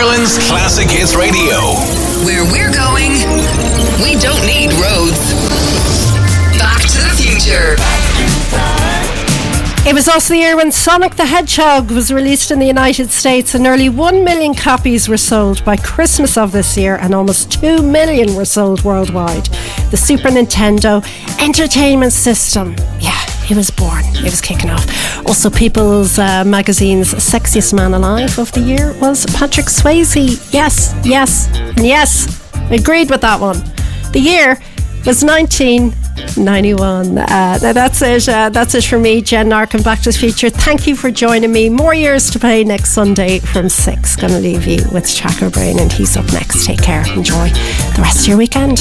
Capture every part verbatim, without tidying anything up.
Ireland's Classic Hits Radio. Where we're going, we don't need roads. Back to the Future. It was also the year when Sonic the Hedgehog was released in the United States, and nearly one million copies were sold by Christmas of this year, and almost two million were sold worldwide. The Super Nintendo Entertainment System, yeah, he was born, he was kicking off. Also, People's uh, Magazine's Sexiest Man Alive of the year was Patrick Swayze. Yes, yes, and yes, I agreed with that one. The year was nineteen ninety-one. Uh, that's it. Uh, that's it for me, Jen Narkin, Back to the Future. Thank you for joining me. More years to play next Sunday from six. Gonna leave you with Chaco Brain, and he's up next. Take care. Enjoy the rest of your weekend.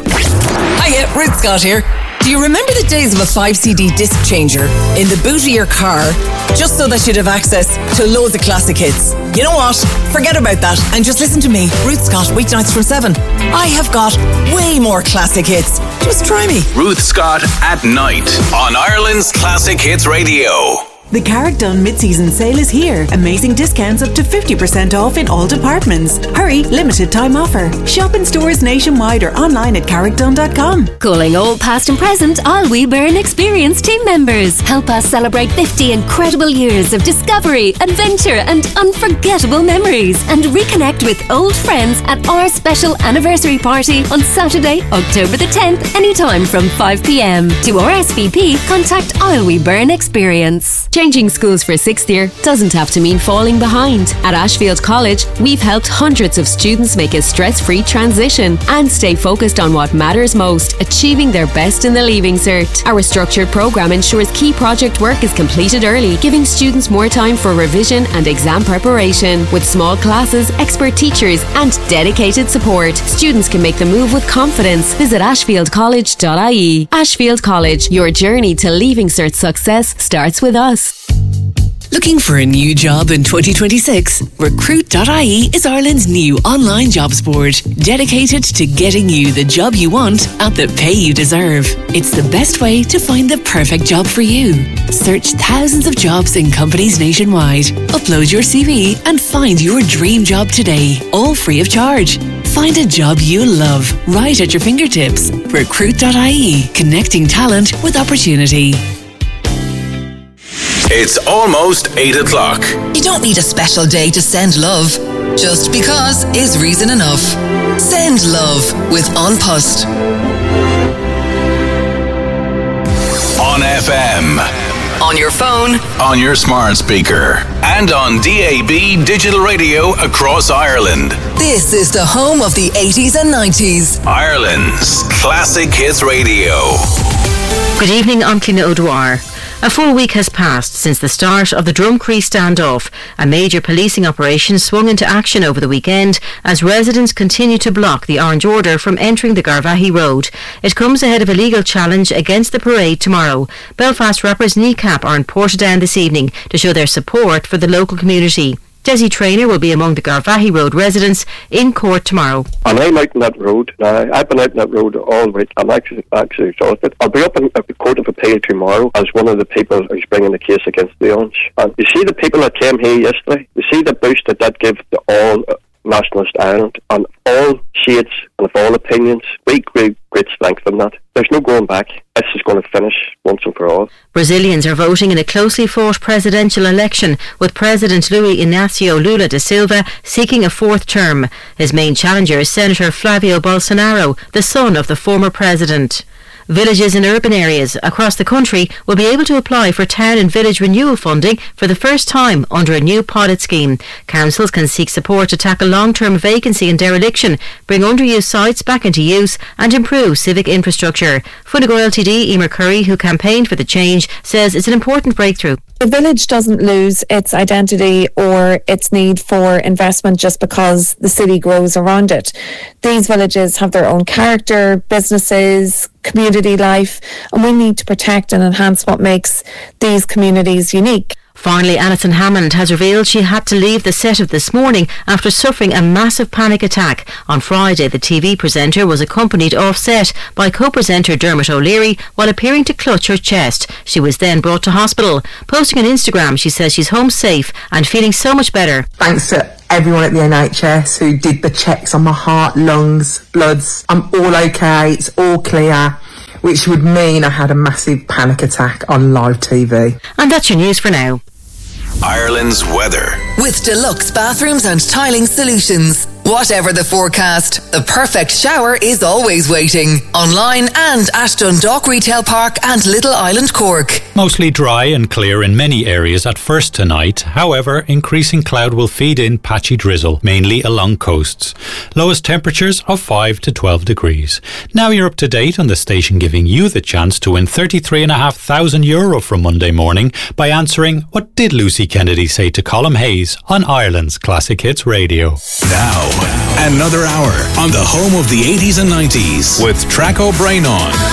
Hiya, Ruth Scott here. Do you remember the days of a five C D disc changer in the boot of your car, just so that you'd have access to loads of classic hits? You know what? Forget about that and just listen to me, Ruth Scott, weeknights from seven. I have got way more classic hits. Just try me. Ruth Scott at night on Ireland's Classic Hits Radio. The Carrickdon mid-season sale is here. Amazing discounts up to fifty percent off in all departments. Hurry, limited time offer. Shop in stores nationwide or online at carrickdon dot com. Calling all past and present All We Burn Experience team members. Help us celebrate fifty incredible years of discovery, adventure and unforgettable memories, and reconnect with old friends at our special anniversary party on Saturday, October the tenth, anytime from five p.m. To R S V P, contact All We Burn Experience. Changing schools for sixth year doesn't have to mean falling behind. At Ashfield College, we've helped hundreds of students make a stress-free transition and stay focused on what matters most, achieving their best in the Leaving Cert. Our structured programme ensures key project work is completed early, giving students more time for revision and exam preparation. With small classes, expert teachers and dedicated support, students can make the move with confidence. Visit ashfield college dot I E. Ashfield College, your journey to Leaving Cert success starts with us. Looking for a new job in twenty twenty-six? recruit dot I E is Ireland's new online jobs board, dedicated to getting you the job you want at the pay you deserve. It's the best way to find the perfect job for you. Search thousands of jobs in companies nationwide. Upload your C V and find your dream job today, all free of charge. Find a job you love right at your fingertips. recruit dot I E, connecting talent with opportunity. It's almost eight o'clock. You don't need a special day to send love. Just because is reason enough. Send love with An Post. On F M. On your phone. On your smart speaker. And on D A B digital radio across Ireland. This is the home of the eighties and nineties. Ireland's Classic Hits Radio. Good evening, I'm Clina O'Dwyer. A full week has passed since the start of the Drumcree standoff. A major policing operation swung into action over the weekend as residents continue to block the Orange Order from entering the Garvaghey Road. It comes ahead of a legal challenge against the parade tomorrow. Belfast rappers Kneecap are in Portadown this evening to show their support for the local community. Desi Traynor will be among the Garvaghey Road residents in court tomorrow. And I'm out on that road. Now, I've been out on that road all week. I'm actually, actually exhausted. I'll be up in at the Court of Appeal tomorrow as one of the people who's bringing the case against the Orange. And you see the people that came here yesterday? You see the boost that that gave to all uh, nationalist Ireland, and all shades and of all opinions. We great, great strength from that. There's no going back. This is going to finish once and for all. Brazilians are voting in a closely fought presidential election, with President Luiz Inácio Lula da Silva seeking a fourth term. His main challenger is Senator Flavio Bolsonaro, the son of the former president. Villages in urban areas across the country will be able to apply for town and village renewal funding for the first time under a new pilot scheme. Councils can seek support to tackle long-term vacancy and dereliction, bring underused sites back into use and improve civic infrastructure. Funnigo L T D Emer Curry, who campaigned for the change, says it's an important breakthrough. The village doesn't lose its identity or its need for investment just because the city grows around it. These villages have their own character, businesses, community life, and we need to protect and enhance what makes these communities unique. Finally, Alison Hammond has revealed she had to leave the set of This Morning after suffering a massive panic attack. On Friday, the T V presenter was accompanied off-set by co-presenter Dermot O'Leary while appearing to clutch her chest. She was then brought to hospital. Posting on Instagram, she says she's home safe and feeling so much better. Thanks to everyone at the N H S who did the checks on my heart, lungs, bloods. I'm all okay, it's all clear, which would mean I had a massive panic attack on live T V. And that's your news for now. Ireland's weather. With Deluxe Bathrooms and Tiling Solutions. Whatever the forecast, the perfect shower is always waiting. Online and at Dundalk Retail Park and Little Island, Cork. Mostly dry and clear in many areas at first tonight. However, increasing cloud will feed in patchy drizzle, mainly along coasts. Lowest temperatures of five to twelve degrees. Now you're up to date on the station giving you the chance to win thirty-three thousand five hundred euro from Monday morning by answering What Did Lucy Kennedy Say to Colm Hayes on Ireland's Classic Hits Radio. Now, another hour on the home of the eighties and nineties with Track O'Brien on.